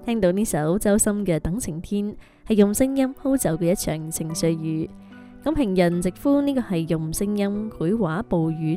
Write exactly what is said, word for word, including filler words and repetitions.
聽到呢首周深嘅《等晴天》，係用聲音鋪就嘅一場情緒雨。咁平人直呼呢個係用聲音繪畫暴雨